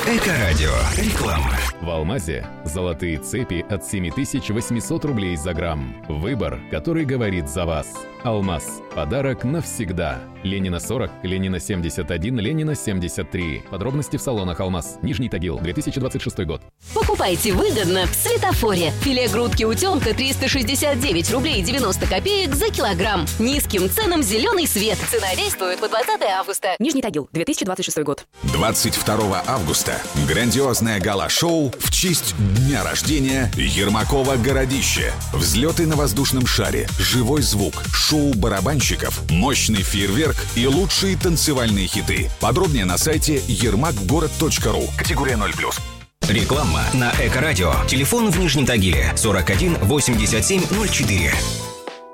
Эко-радио. Реклама. В Алмазе золотые цепи от 7800 рублей за грамм. Выбор, который говорит за вас. Алмаз. Подарок навсегда. Ленина 40, Ленина 71, Ленина 73. Подробности в салонах Алмаз. Нижний Тагил, 2026 год. Покупайте выгодно в Светофоре. Филе грудки утенка 369 рублей 90 копеек за килограмм. Низким ценам зеленый свет. Цена действует по 20 августа. Нижний Тагил, 2026 год. 22 августа. Грандиозное гала-шоу в честь дня рождения Ермакова городище. Взлеты на воздушном шаре, живой звук, шоу барабанщиков, мощный фейерверк и лучшие танцевальные хиты. Подробнее на сайте yermakgorod.ru. Категория 0+. Реклама на Эко-радио. Телефон в Нижнем Тагиле 41 87 04.